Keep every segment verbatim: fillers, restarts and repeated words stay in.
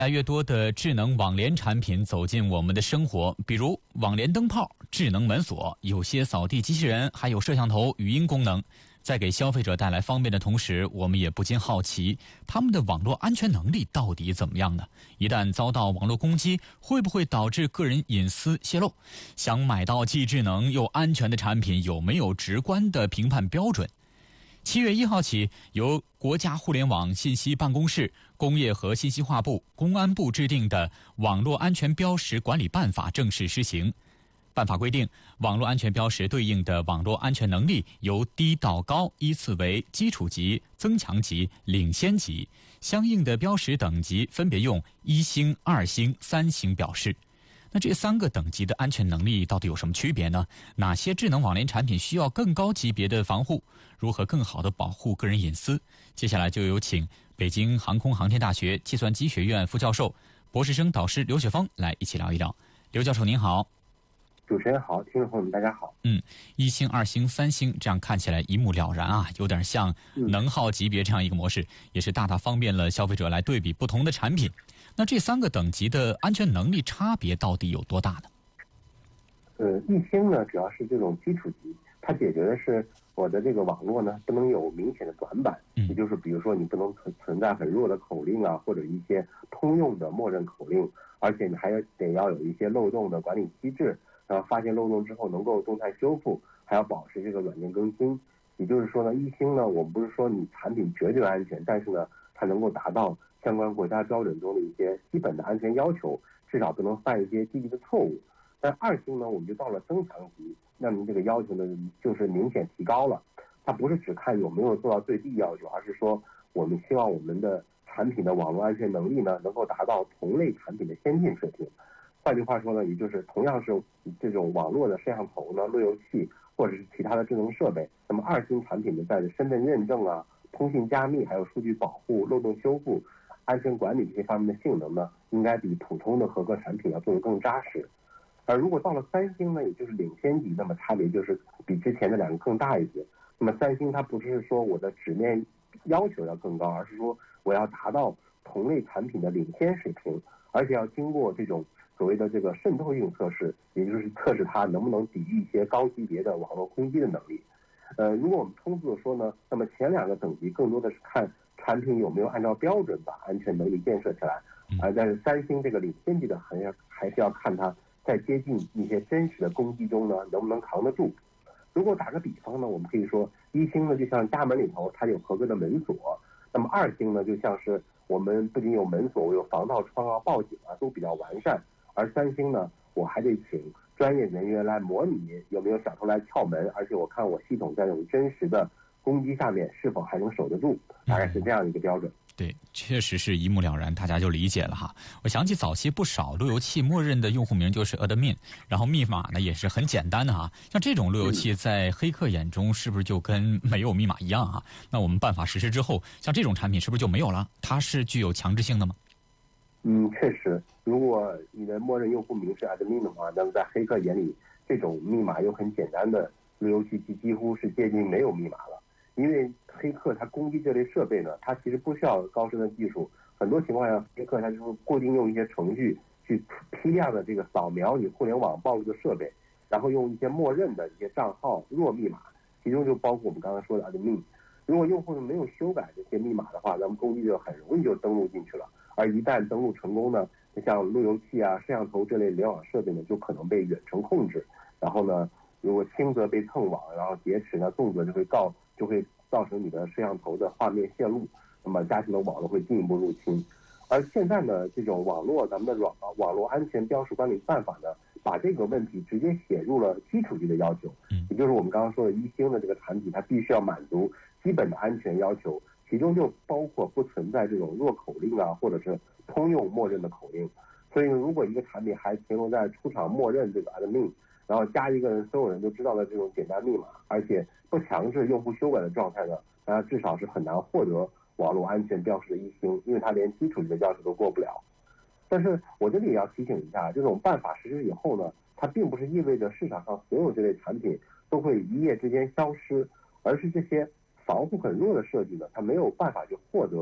越来越多的智能网联产品走进我们的生活，比如网联灯泡、智能门锁，有些扫地机器人，还有摄像头、语音功能。在给消费者带来方便的同时，我们也不禁好奇，他们的网络安全能力到底怎么样呢？一旦遭到网络攻击，会不会导致个人隐私泄露？想买到既智能又安全的产品，有没有直观的评判标准？七月一号起，由国家互联网信息办公室、工业和信息化部、公安部制定的《网络安全标识管理办法》正式施行。办法规定，网络安全标识对应的网络安全能力由低到高依次为基础级、增强级、领先级，相应的标识等级分别用一星、二星、三星表示。那这三个等级的安全能力到底有什么区别呢？哪些智能网联产品需要更高级别的防护？如何更好地保护个人隐私？接下来就有请北京航空航天大学计算机学院副教授、博士生导师刘雪峰来一起聊一聊。刘教授您好。 主持人好，听众朋友们大家好。 嗯，一星、二星、三星，这样看起来一目了然啊，有点像能耗级别这样一个模式，也是大大方便了消费者来对比不同的产品。那这三个等级的安全能力差别到底有多大呢？ 呃，一星呢主要是这种基础级，它解决的是我的这个网络呢不能有明显的短板， 嗯、 也就是比如说你不能存存在很弱的口令啊，或者一些通用的默认口令，而且你还要得要有一些漏洞的管理机制。然后发现漏洞之后能够动态修复，还要保持这个软件更新。也就是说呢，一星呢，我们不是说你产品绝对安全，但是呢，它能够达到相关国家标准中的一些基本的安全要求，至少不能犯一些低级的错误。但二星呢，我们就到了增强级，那么这个要求呢，就是明显提高了。它不是只看有没有做到最低要求，而是说我们希望我们的产品的网络安全能力呢，能够达到同类产品的先进水平。换句话说呢，也就是同样是这种网络的摄像头呢、路由器或者是其他的智能设备，那么二星产品呢，在身份认证啊、通信加密、还有数据保护、漏洞修复、安全管理这些方面的性能呢，应该比普通的合格产品要做得更扎实。而如果到了三星呢，也就是领先级，那么差别就是比之前的两个更大一些。那么三星它不是说我的纸面要求要更高，而是说我要达到同类产品的领先水平，而且要经过这种所谓的这个渗透性测试，也就是测试它能不能抵御一些高级别的网络攻击的能力。呃，如果我们通俗的说呢，那么前两个等级更多的是看产品有没有按照标准把安全能力建设起来，而但是三星这个领先级的还要还是要看它在接近一些真实的攻击中呢，能不能扛得住。如果打个比方呢，我们可以说一星呢就像家门里头它有合格的门锁，那么二星呢就像是我们不仅有门锁，我有防盗窗啊、报警啊都比较完善。而三星呢，我还得请专业人员来模拟有没有小偷来撬门，而且我看我系统在这种真实的攻击下面是否还能守得住，大概是这样一个标准。 嗯、对，确实是一目了然，大家就理解了哈。我想起早期不少路由器默认的用户名就是 admin， 然后密码呢也是很简单的哈。像这种路由器在黑客眼中是不是就跟没有密码一样啊？那我们办法实施之后，像这种产品是不是就没有了？它是具有强制性的吗？ 嗯，确实，如果你的默认用户名是 admin 的话，那么在黑客眼里，这种密码又很简单的路由器几几乎是接近没有密码了。因为黑客他攻击这类设备呢，他其实不需要高深的技术，很多情况下黑客他就是固定用一些程序去批量的这个扫描你互联网暴露的设备，然后用一些默认的一些账号弱密码，其中就包括我们刚才说的 admin。如果用户没有修改这些密码的话，咱们攻击就很容易就登录进去了。而一旦登录成功呢，像路由器啊、摄像头这类联网设备呢，就可能被远程控制。然后呢，如果轻则被蹭网，然后劫持呢，重则就会告就会造成你的摄像头的画面泄露，那么家庭的网络会进一步入侵。而现在呢，这种网络咱们的网网络安全标识管理办法呢，把这个问题直接写入了基础级的要求，也就是我们刚刚说的一星的这个产品，它必须要满足基本的安全要求。其中就包括不存在这种弱口令啊，或者是通用默认的口令。所以如果一个产品还停留在出厂默认这个 admin， 然后加一个人所有人都知道的这种简单密码，而且不强制用户修改的状态呢，那至少是很难获得网络安全标识的一星，因为它连基础的要求都过不了。但是我这里也要提醒一下，这种办法实施以后呢，它并不是意味着市场上所有这类产品都会一夜之间消失，而是这些防护很弱的设计呢，它没有办法去获得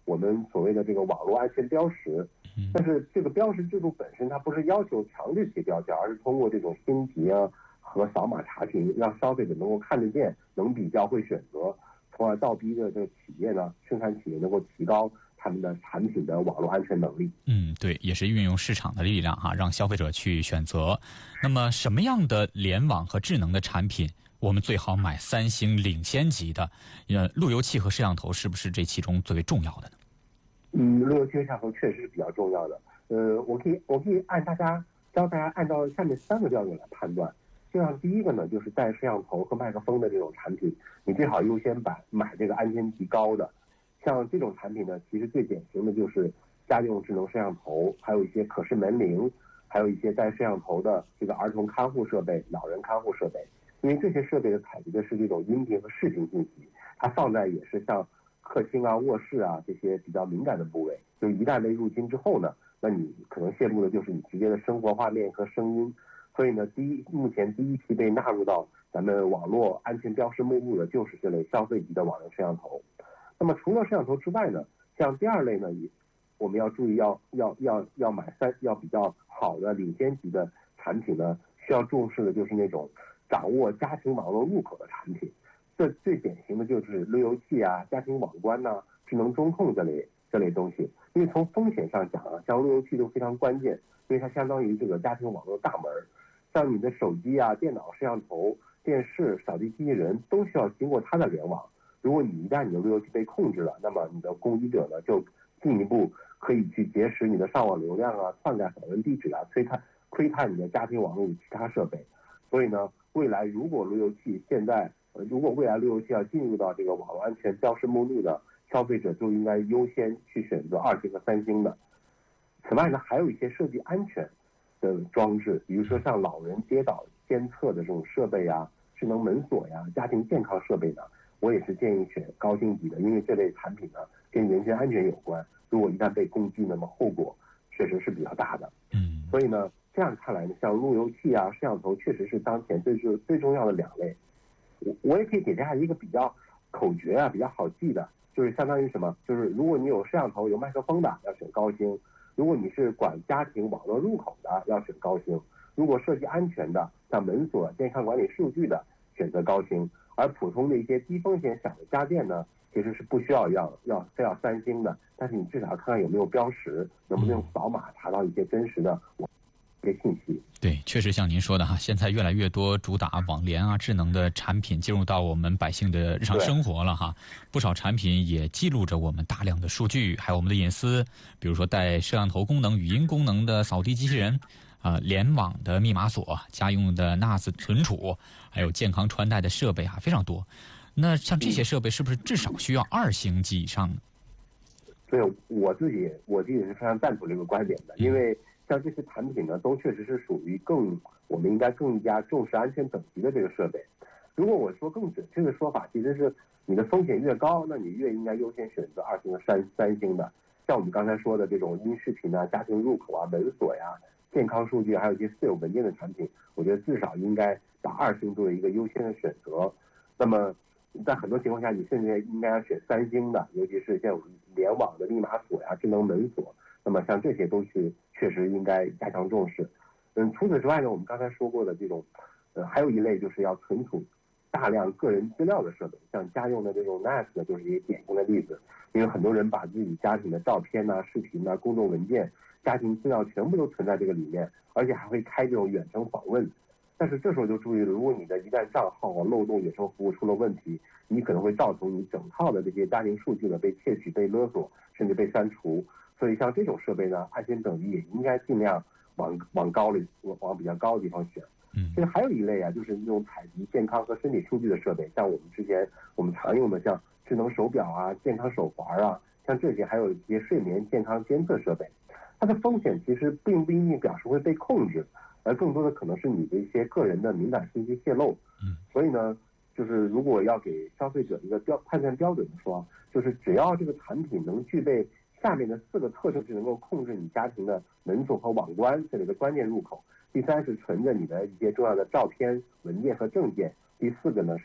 我们所谓的这个网络安全标识。但是这个标识制度本身它不是要求强制贴标签，而是通过这种星级啊和扫码查询，让消费者能够看得见、能比较、会选择，从而倒逼着这个企业呢，生产企业能够提高他们的产品的网络安全能力。 嗯，对，也是运用市场的力量哈，让消费者去选择。那么什么样的联网和智能的产品，我们最好买三星领先级的？呃，路由器和摄像头是不是这其中最为重要的呢？ 嗯，路由器和摄像头确实是比较重要的。呃，我可以我可以按大家教大家按照下面三个标准来判断。就像第一个呢，就是带摄像头和麦克风的这种产品，你最好优先买买这个安全级高的。像这种产品呢，其实最典型的就是家用智能摄像头，还有一些可视门铃，还有一些带摄像头的这个儿童看护设备、老人看护设备。因为这些设备的采集的是这种音频和视频信息，它放在也是像客厅啊、卧室啊这些比较敏感的部位，就一旦被入侵之后呢，那你可能泄露的就是你直接的生活画面和声音。所以呢，第一目前第一批被纳入到咱们网络安全标识目录的就是这类消费级的网络摄像头。那么除了摄像头之外呢，像第二类呢，也我们要注意要要要要买三要比较好的领先级的产品呢，需要重视的就是那种掌握家庭网络入口的产品。这最典型的就是路由器啊、家庭网关呐、啊、智能中控这类这类东西。因为从风险上讲啊，像路由器都非常关键，因为它相当于这个家庭网络大门。像你的手机啊、电脑、摄像头、电视、扫地机器人都需要经过它的联网。如果你一旦你的路由器被控制了，那么你的攻击者呢就进一步可以去劫持你的上网流量啊、篡改访问地址啊、窥探窥探你的家庭网络与其他设备。所以呢，未来如果路由器现在呃如果未来路由器要进入到这个网络安全标识目录的消费者，就应该优先去选择二星和三星的。此外呢，还有一些设计安全的装置，比如说像老人跌倒监测的这种设备啊、智能门锁呀、家庭健康设备呢，我也是建议选高星级的，因为这类产品呢跟人身安全有关，如果一旦被攻击，那么后果确实是比较大的。 嗯， 所以呢，这样看来呢，像路由器啊、摄像头确实是当前最最最重要的两类。我我也可以给大家一个比较口诀啊，比较好记的，就是相当于什么？就是如果你有摄像头、有麦克风的，要选高星。如果你是管家庭网络入口的，要选高星；如果涉及安全的，像门锁、健康管理数据的，选择高星。而普通的一些低风险小的家电呢，其实是不需要要要非要三星的，但是你至少看看有没有标识，能不能用扫码查到一些真实的一些信息。 对，确实像您说的哈，现在越来越多主打网联啊、智能的产品进入到我们百姓的日常生活了哈。不少产品也记录着我们大量的数据，还有我们的隐私，比如说带摄像头功能、语音功能的扫地机器人，啊、呃，联网的密码锁、家用的 N A S 存储，还有健康穿戴的设备啊，非常多。那像这些设备是不是至少需要二星级以上呢？ 对，我自己我自己是非常赞同这个观点的，因为像这些产品呢，都确实是属于更我们应该更加重视安全等级的这个设备。如果我说更准确的说法，其实是你的风险越高，那你越应该优先选择二星和三三星的。像我们刚才说的这种音视频啊、家庭入口啊、门锁呀、健康数据，还有一些私有文件的产品，我觉得至少应该把二星作为一个优先的选择。那么在很多情况下，你甚至应该要选三星的，尤其是像联网的密码锁呀、智能门锁。那么像这些都是确实应该加强重视。嗯，除此之外呢，我们刚才说过的这种，呃，还有一类就是要存储大量个人资料的设备，像家用的这种 N A S 呢，就是一个典型的例子。因为很多人把自己家庭的照片呐、啊、视频呐、啊、公众文件、家庭资料全部都存在这个里面，而且还会开这种远程访问。但是这时候就注意了，如果你的一旦账号啊漏洞、远程服务出了问题，你可能会造成你整套的这些家庭数据呢被窃取、被勒索，甚至被删除。所以像这种设备呢，安全等级也应该尽量往往高里往比较高的地方选。 嗯， 其实还有一类啊，就是那种采集健康和身体数据的设备，像我们之前我们常用的像智能手表啊、健康手环啊，像这些还有一些睡眠健康监测设备，它的风险其实并不一定表示会被控制，而更多的可能是你的一些个人的敏感信息泄露。 嗯， 所以呢，就是如果要给消费者一个标判断标准的说，就是只要这个产品能具备下面的四个特征，是能够控制你家庭的门锁和网关这里的关键入口。第三是存着你的一些重要的照片、文件和证件。第四个呢是